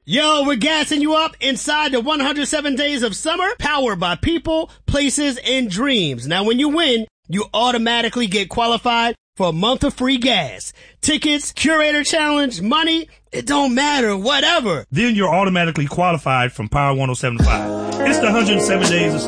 Yo, we're gassing you up inside the 107 Days of Summer, powered by people, places, and dreams. Now, when you win, you automatically get qualified for a month of free gas. Tickets, curator challenge, money, it don't matter, whatever. Then you're automatically qualified from Power 107.5. It's the 107 Days of Summer.